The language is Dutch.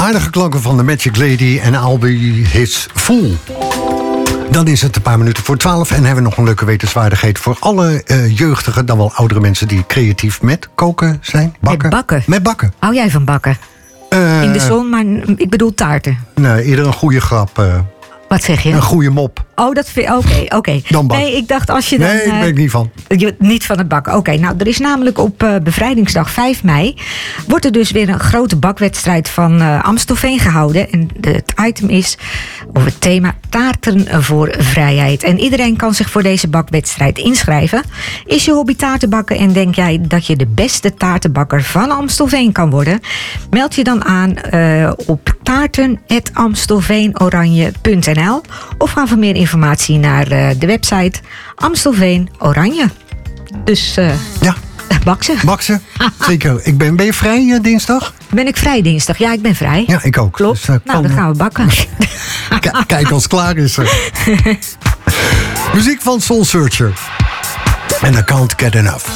Aardige klanken van de Magic Lady en I'll Be His Fool. Dan is het een paar minuten voor 12 en hebben we nog een leuke wetenswaardigheid voor alle jeugdige, dan wel oudere mensen die creatief met koken zijn. Bakken. Met bakken. Hou jij van bakken? In de zon, maar ik bedoel taarten. Nee, eerder een goede grap. Wat zeg je? Een goede mop. Oh, dat vind ik. Oké. Dan bakken. Nee, ik dacht als je dan... Nee, daar ben ik niet van. Niet van het bakken. Oké, nou, er is namelijk op bevrijdingsdag 5 mei... wordt er dus weer een grote bakwedstrijd van Amstelveen gehouden. En het item is over het thema taarten voor vrijheid. En iedereen kan zich voor deze bakwedstrijd inschrijven. Is je hobby taarten bakken en denk jij dat je de beste taartenbakker van Amstelveen kan worden? Meld je dan aan op taarten@amstelveenoranje.nl of ga voor meer informatie naar de website Amstelveen Oranje. Dus ja. Bak ze. Zeker. Ben je vrij dinsdag? Ben ik vrij dinsdag? Ja, ik ben vrij. Ja, ik ook. Klopt. Dus, nou, dan gaan we bakken. Kijk als het klaar is. Muziek van Soul Searcher. And I Can't Get Enough.